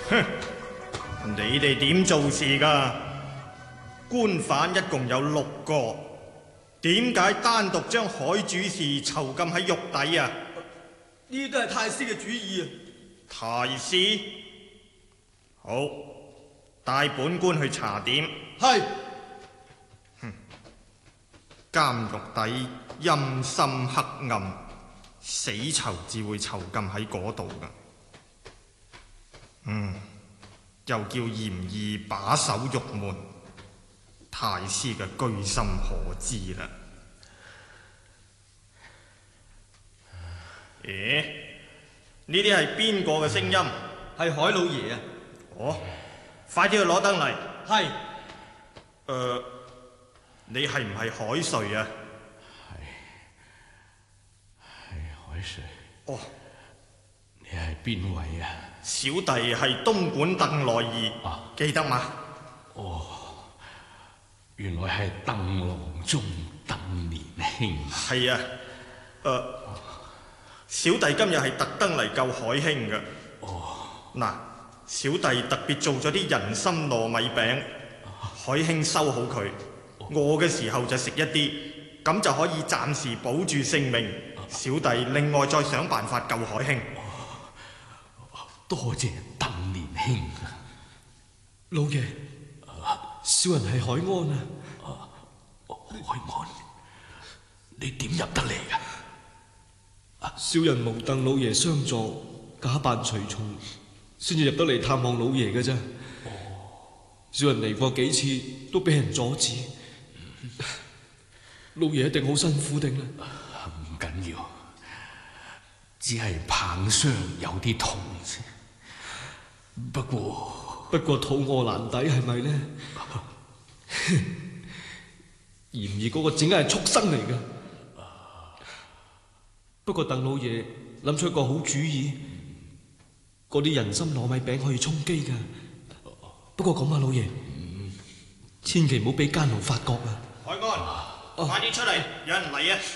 哼，你哋點做事㗎？官犯一共有6個，點解單獨將海主事囚禁喺獄底啊？ 呢都係太師嘅主意啊！ 太師，好，帶本官去查點。 係。 監獄底陰森黑暗，死囚至會囚禁喺嗰度噶。又叫嚴儀把守獄門，太師嘅居心可知啦。咦？呢啲係邊個嘅聲音？ 係海老爺啊！ 哦，快啲去攞燈嚟。 係。 你係唔係海瑞啊？ 係海瑞。 哦， 你係邊位啊？ 小弟係東莞鄧來義，記得嗎？ 哦，原來係鄧郎中鄧年興。 係啊，小弟今日係特登嚟救海興嘅。 哦， 嗱，小弟特別做咗啲人參糯米餅，海興收好佢。餓嘅時候就食一啲，咁就可以暫時保住性命。小弟另外再想辦法救海興。 多謝鄧年興。 老爺，小人係海安啊。 海安，你點入得嚟㗎？ 小人無鄧老爺相助，假扮隨從，先至入得嚟探望老爺嘅啫。小人嚟過幾次，都俾人阻止。老爺一定好辛苦定啦。 唔緊要，只係棒傷有啲痛啫。不過肚餓難抵係咪呢？嚴儀嗰個整係畜生嚟㗎。不過鄧老爺諗出一個好主意，嗰啲人參糯米餅可以充飢㗎。不過咁啊，老爺，千祈唔好俾奸奴發覺啊！ 海安，快啲出嚟，有人嚟啊！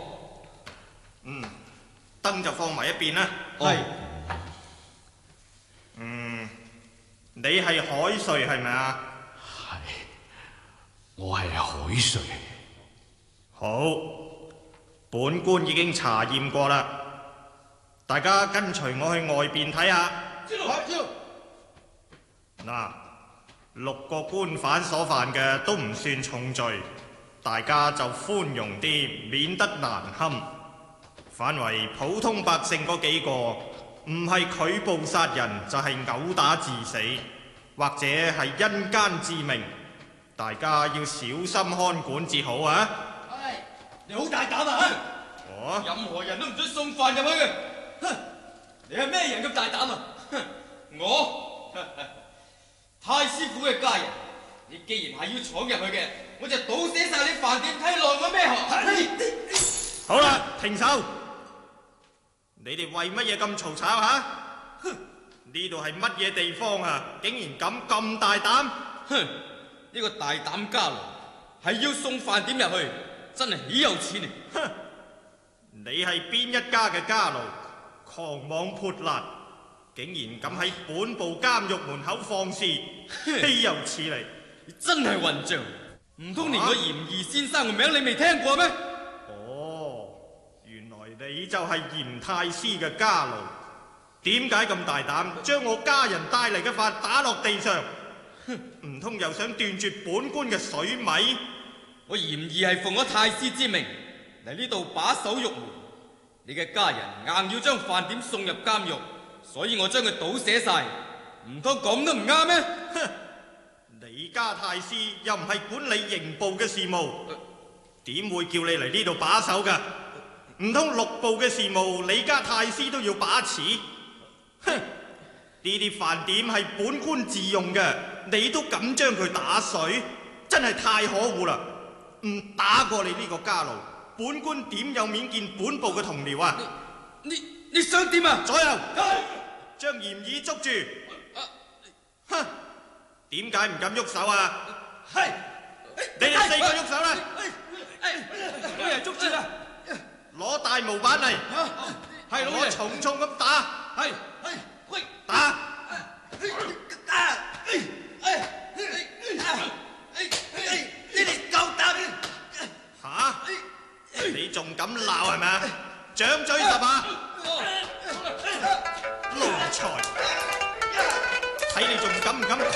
燈就放埋一邊啦。 係。 你係海瑞係咪啊？ 係，我係海瑞。 好，本官已經查驗過啦，大家跟隨我去外邊睇下。嗱，6個官犯所犯嘅都唔算重罪，大家就寬容啲，免得難堪。反為普通百姓嗰幾個，唔係拒捕殺人，就係毆打致死，或者係因姦致命，大家要小心看管至好啊！ 你好大膽啊！ 任何人都唔准送飯入去嘅。你係咩人咁大膽啊？我太師府嘅家人，你既然係要闖入去嘅，我就倒瀉晒你飯店，睇落我咩行？ 好啦，停手！你哋為乜嘢咁嘈吵吓？呢度係乜嘢地方啊？竟然敢咁大膽！ 呢個大膽家奴係要送飯點入去，真係豈有此理！ 你係邊一家嘅家奴？狂妄潑辣，竟然敢喺本部監獄門口放肆，豈有此理！ 你真係混賬！唔通連個嚴儀先生嘅名你未聽過咩？ 原來你就係嚴太師嘅家奴，點解咁大膽將我家人帶嚟嘅飯打落地上？唔通又想斷絕本官嘅水米？ 我嚴儀係奉咗太師之命嚟呢度把守獄門，你嘅家人硬要將飯點送入監獄，所以我將佢倒瀉晒，唔通咁都唔啱咩？ 你家太師又唔係管理刑部嘅事務，點會叫你嚟呢度把守㗎？唔通6部嘅事務你家太師都要把持？哼！呢啲飯點係本官自用嘅，你都敢將佢打碎，真係太可惡啦！唔打過你呢個家奴，本官點有面見本部嘅同僚啊？ 你想點啊？ 左右，將嚴儀捉住！哼！點解唔敢喐手啊？ 係， 你哋4個喐手啦！ 俾人捉住啦！ 攞大毛板嚟， 係老爺， 我重重咁打， 係， 打！ 你仲敢鬧係咪啊？掌嘴十下，奴才！睇你仲敢唔敢